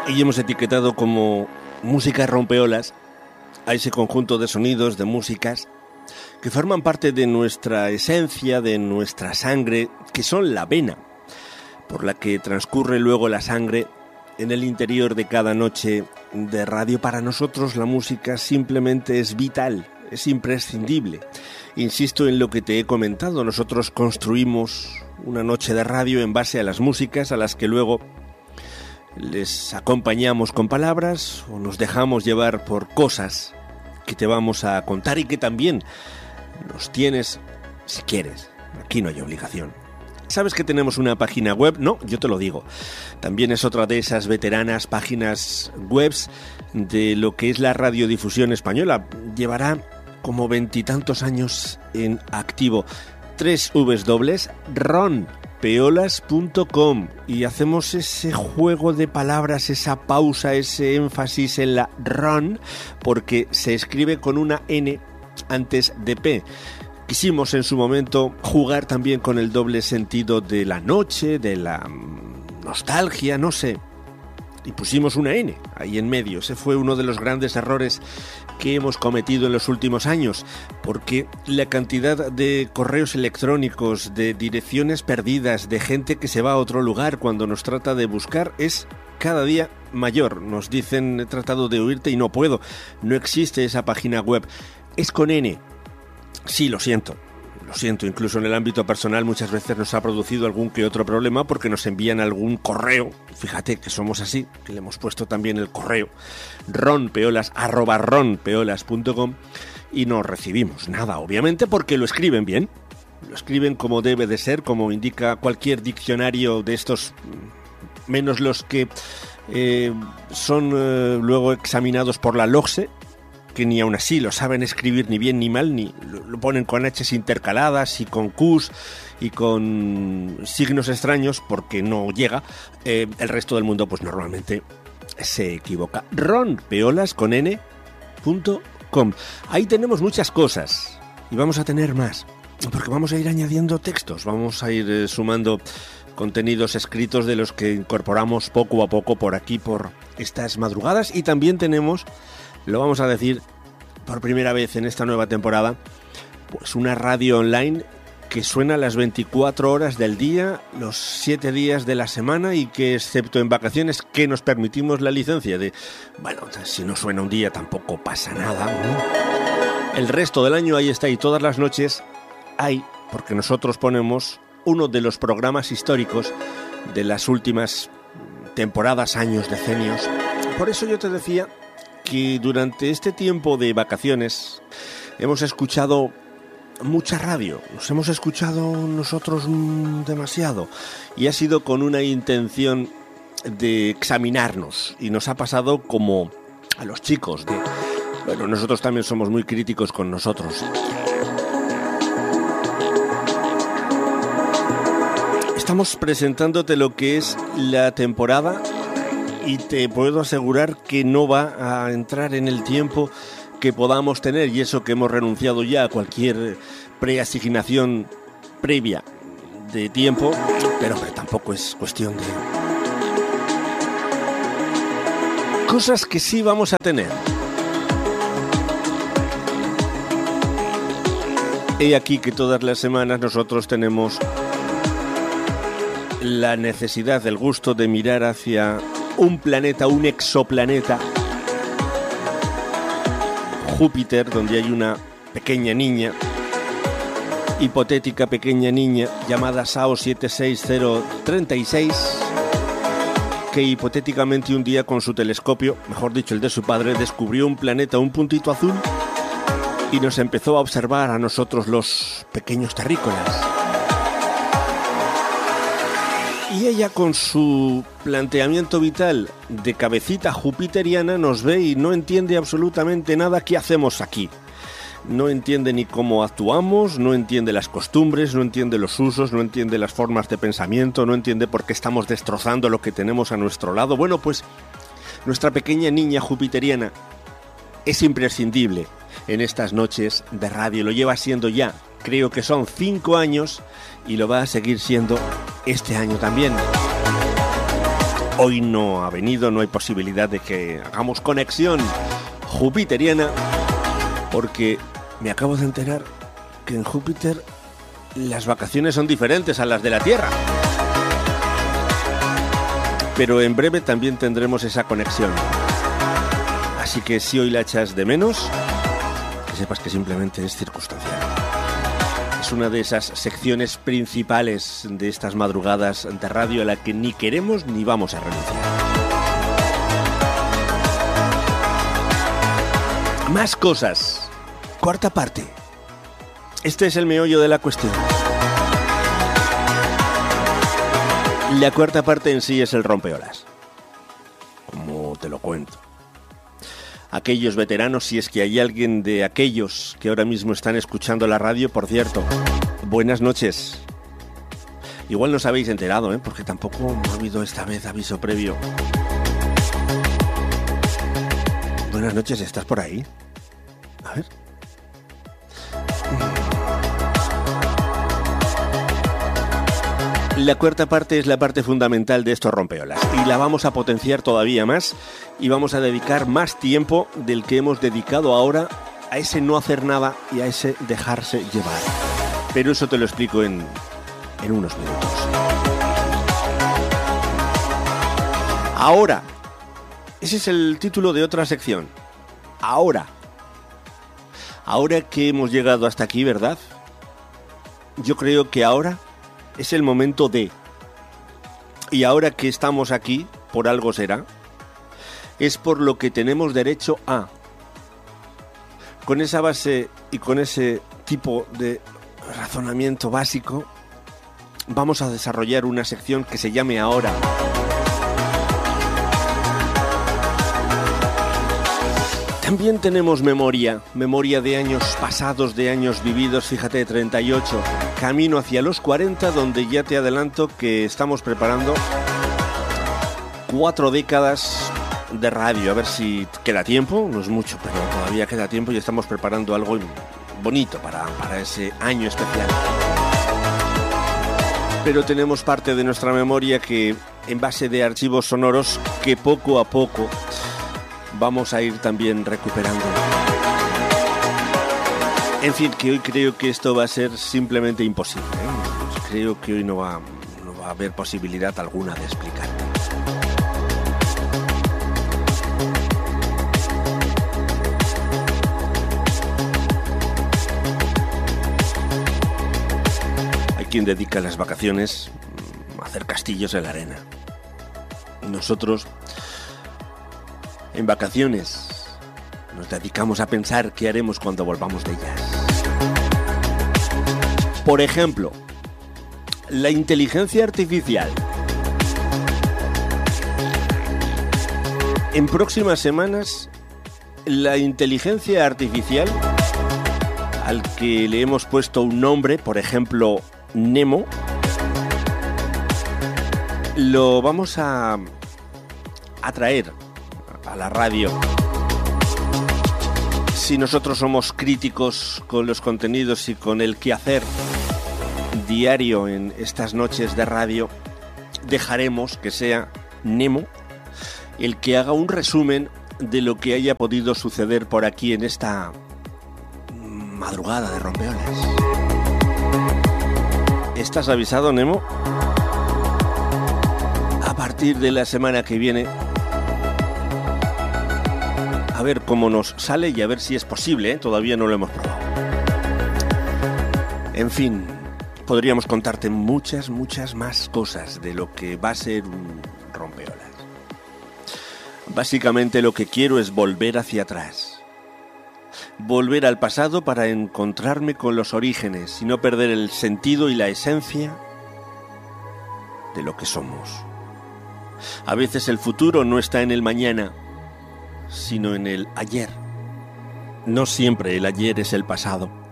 Y hemos etiquetado como música rompeolas a ese conjunto de sonidos, de músicas que forman parte de nuestra esencia, de nuestra sangre, que son la vena por la que transcurre luego la sangre en el interior de cada noche de radio. Para nosotros la música simplemente es vital, es imprescindible. Insisto en lo que te he comentado, nosotros construimos una noche de radio en base a las músicas a las que luego les acompañamos con palabras o nos dejamos llevar por cosas que te vamos a contar y que también nos tienes si quieres. Aquí no hay obligación. ¿Sabes que tenemos una página web? No, yo te lo digo. También es otra de esas veteranas páginas webs de lo que es la radiodifusión española. Llevará como 20 y tantos años en activo. www.ronpeolas.com, y hacemos ese juego de palabras, esa pausa, ese énfasis en la ron, porque se escribe con una N antes de P. Quisimos en su momento jugar también con el doble sentido de la noche, de la nostalgia, no sé, y pusimos una N ahí en medio. Ese fue uno de los grandes errores que hemos cometido en los últimos años, porque la cantidad de correos electrónicos, de direcciones perdidas, de gente que se va a otro lugar cuando nos trata de buscar es cada día mayor. Nos dicen: he tratado de oírte y no puedo, no existe esa página web. Es con N. Sí, lo siento, incluso en el ámbito personal muchas veces nos ha producido algún que otro problema porque nos envían algún correo, fíjate que somos así, que le hemos puesto también el correo ronpeolas@ronpeolas.com, y no recibimos nada, obviamente, porque lo escriben bien, lo escriben como debe de ser, como indica cualquier diccionario de estos, menos los que son luego examinados por la LOGSE, que ni aún así lo saben escribir ni bien ni mal, ni lo ponen con H's intercaladas y con Q's y con signos extraños porque no llega. El resto del mundo pues normalmente se equivoca. ronpeolas.com. Ahí tenemos muchas cosas y vamos a tener más, porque vamos a ir añadiendo textos, vamos a ir sumando contenidos escritos de los que incorporamos poco a poco por aquí, por estas madrugadas. Y también tenemos, lo vamos a decir por primera vez en esta nueva temporada, pues una radio online que suena las 24 horas del día, los 7 días de la semana, y que, excepto en vacaciones, que nos permitimos la licencia de, bueno, si no suena un día tampoco pasa nada, ¿no? El resto del año ahí está, y todas las noches hay, porque nosotros ponemos uno de los programas históricos de las últimas temporadas, años, decenios. Por eso yo te decía que durante este tiempo de vacaciones hemos escuchado mucha radio, nos hemos escuchado nosotros demasiado, y ha sido con una intención de examinarnos, y nos ha pasado como a los chicos de, bueno, nosotros también somos muy críticos con nosotros. Estamos presentándote lo que es la temporada, y te puedo asegurar que no va a entrar en el tiempo que podamos tener, y eso que hemos renunciado ya a cualquier preasignación previa de tiempo, pero tampoco es cuestión de cosas que sí vamos a tener. He aquí que todas las semanas nosotros tenemos la necesidad, el gusto de mirar hacia un planeta, un exoplaneta, Júpiter, donde hay una pequeña niña, hipotética pequeña niña llamada SAO 76036, que hipotéticamente un día con su telescopio, mejor dicho el de su padre, descubrió un planeta, un puntito azul, y nos empezó a observar a nosotros los pequeños terrícolas. Y ella, con su planteamiento vital de cabecita jupiteriana, nos ve y no entiende absolutamente nada. ¿Qué hacemos aquí? No entiende ni cómo actuamos, no entiende las costumbres, no entiende los usos, no entiende las formas de pensamiento, no entiende por qué estamos destrozando lo que tenemos a nuestro lado. Bueno, pues nuestra pequeña niña jupiteriana es imprescindible en estas noches de radio. Lo lleva siendo ya, creo que son 5 años, y lo va a seguir siendo este año también. Hoy no ha venido, no hay posibilidad de que hagamos conexión jupiteriana, porque me acabo de enterar que en Júpiter las vacaciones son diferentes a las de la Tierra. Pero en breve también tendremos esa conexión. Así que si hoy la echas de menos, que sepas que simplemente es circunstancial. Es una de esas secciones principales de estas madrugadas de radio a la que ni queremos ni vamos a renunciar. Más cosas. Cuarta parte. Este es el meollo de la cuestión. La cuarta parte en sí es el rompeolas. Como te lo cuento. Aquellos veteranos, si es que hay alguien de aquellos que ahora mismo están escuchando la radio, por cierto, buenas noches. Igual no os habéis enterado, porque tampoco ha habido esta vez aviso previo. Buenas noches, ¿estás por ahí? A ver. La cuarta parte es la parte fundamental de estos rompeolas y la vamos a potenciar todavía más y vamos a dedicar más tiempo del que hemos dedicado ahora a ese no hacer nada y a ese dejarse llevar. Pero eso te lo explico en unos minutos. Ahora, ese es el título de otra sección. Ahora que hemos llegado hasta aquí, ¿verdad? Yo creo que ahora es el momento de... Y ahora que estamos aquí, por algo será, es por lo que tenemos derecho a. Con esa base y con ese tipo de razonamiento básico, vamos a desarrollar una sección que se llame Ahora. También tenemos memoria de años pasados, de años vividos, fíjate, 38, camino hacia los 40, donde ya te adelanto que estamos preparando 4 décadas de radio, a ver si queda tiempo, no es mucho, pero todavía queda tiempo y estamos preparando algo bonito para ese año especial. Pero tenemos parte de nuestra memoria que, en base de archivos sonoros, que poco a poco vamos a ir también recuperando. En fin, que hoy creo que esto va a ser simplemente imposible, Creo que hoy no va a haber posibilidad alguna de explicar. Hay quien dedica las vacaciones a hacer castillos en la arena. Nosotros, en vacaciones, nos dedicamos a pensar qué haremos cuando volvamos de ellas. Por ejemplo, la inteligencia artificial. En próximas semanas, la inteligencia artificial, al que le hemos puesto un nombre, por ejemplo, Nemo, lo vamos a traer a la radio. Si nosotros somos críticos con los contenidos y con el quehacer diario en estas noches de radio, dejaremos que sea Nemo el que haga un resumen de lo que haya podido suceder por aquí en esta madrugada de rompeolas. ¿Estás avisado, Nemo? A partir de la semana que viene, a ver cómo nos sale y a ver si es posible, Todavía no lo hemos probado. En fin, podríamos contarte muchas más cosas de lo que va a ser un rompeolas. Básicamente lo que quiero es volver hacia atrás. Volver al pasado para encontrarme con los orígenes y no perder el sentido y la esencia de lo que somos. A veces el futuro no está en el mañana, sino en el ayer. No siempre el ayer es el pasado.